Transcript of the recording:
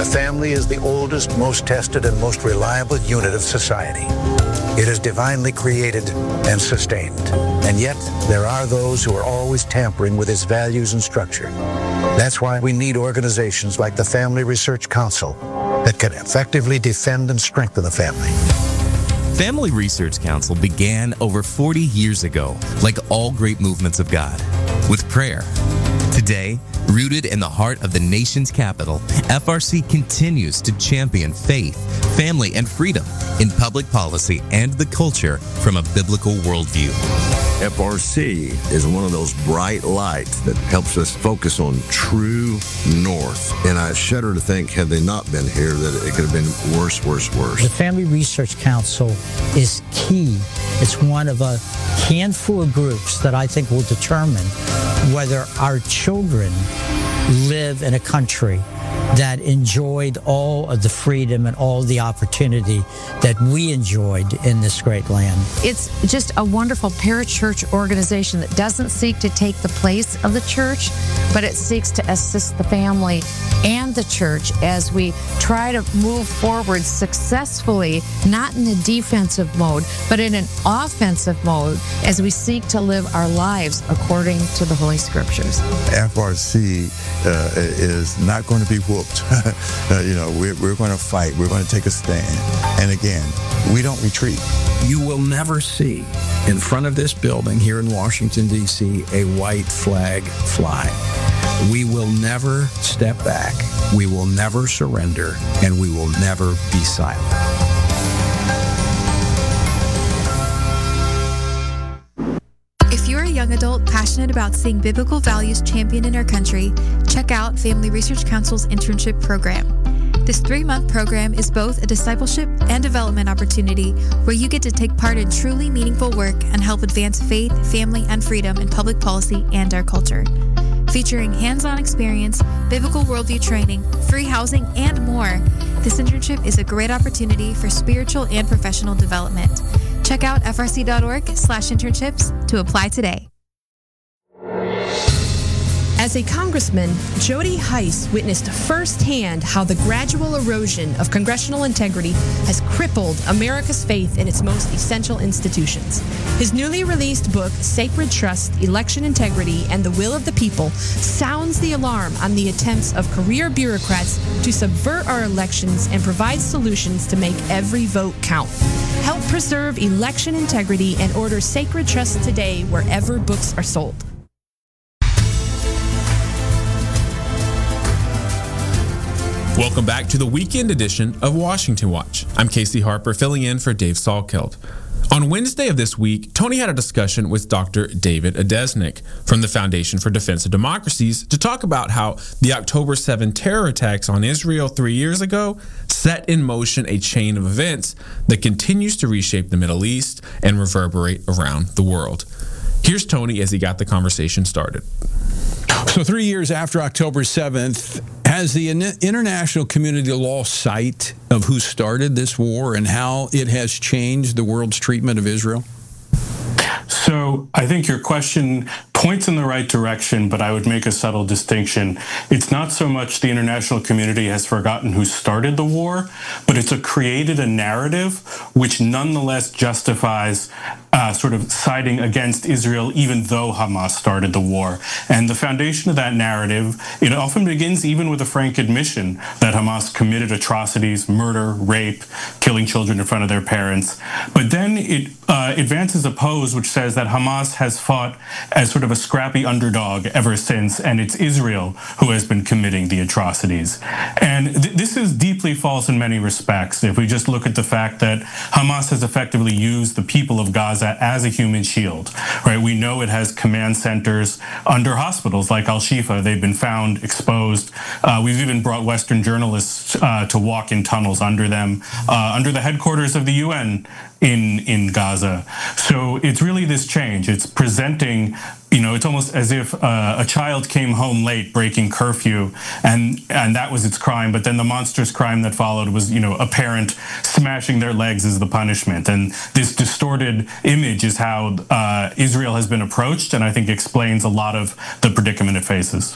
The family is the oldest, most tested, and most reliable unit of society. It is divinely created and sustained. And yet, there are those who are always tampering with its values and structure. That's why we need organizations like the Family Research Council that can effectively defend and strengthen the family. Family Research Council began over 40 years ago, like all great movements of God, with prayer. Today, rooted in the heart of the nation's capital, FRC continues to champion faith, family, and freedom in public policy and the culture from a biblical worldview. FRC is one of those bright lights that helps us focus on true north. And I shudder to think, had they not been here, that it could have been worse. The Family Research Council is key. It's one of a handful of groups that I think will determine whether our children live in a country that enjoyed all of the freedom and all the opportunity that we enjoyed in this great land. It's just a wonderful parachurch organization that doesn't seek to take the place of the church, but it seeks to assist the family and the church as we try to move forward successfully, not in a defensive mode, but in an offensive mode as we seek to live our lives according to the Holy Scriptures. FRC is not going to be whooped. We're going to fight. We're going to take a stand. And again, we don't retreat. You will never see in front of this building here in Washington, D.C., a white flag fly. We will never step back. We will never surrender. And we will never be silent. If you're a young adult passionate about seeing biblical values championed in our country, check out Family Research Council's internship program. This 3-month program is both a discipleship and development opportunity where you get to take part in truly meaningful work and help advance faith, family, and freedom in public policy and our culture. Featuring hands-on experience, biblical worldview training, free housing, and more, this internship is a great opportunity for spiritual and professional development. Check out frc.org/internships to apply today. As a congressman, Jody Hice witnessed firsthand how the gradual erosion of congressional integrity has crippled America's faith in its most essential institutions. His newly released book, Sacred Trust, Election Integrity, and the Will of the People, sounds the alarm on the attempts of career bureaucrats to subvert our elections and provide solutions to make every vote count. Help preserve election integrity and order Sacred Trust today wherever books are sold. Welcome back to the weekend edition of Washington Watch. I'm Casey Harper, filling in for Dave Salkeld. On Wednesday of this week, Tony had a discussion with Dr. David Adesnik from the Foundation for Defense of Democracies to talk about how the October 7 terror attacks on Israel 3 years ago set in motion a chain of events that continues to reshape the Middle East and reverberate around the world. Here's Tony as he got the conversation started. So 3 years after October 7th, has the international community lost sight of who started this war and how it has changed the world's treatment of Israel? So I think your question points in the right direction, but I would make a subtle distinction. It's not so much the international community has forgotten who started the war, but it's created a narrative which nonetheless justifies sort of siding against Israel, even though Hamas started the war. And the foundation of that narrative, it often begins even with a frank admission that Hamas committed atrocities, murder, rape, killing children in front of their parents. But then it advances a pose which says that Hamas has fought as sort of a scrappy underdog ever since, and it's Israel who has been committing the atrocities. And this is deeply false in many respects. If we just look at the fact that Hamas has effectively used the people of Gaza as a human shield, right? We know it has command centers under hospitals like Al-Shifa. They've been found exposed. We've even brought Western journalists to walk in tunnels under them, under the headquarters of the UN in Gaza. So it's really this change. It's presenting, it's almost as if a child came home late breaking curfew and that was its crime, but then the monstrous crime that followed was, a parent smashing their legs as the punishment. And this distorted image is how Israel has been approached, and I think explains a lot of the predicament it faces.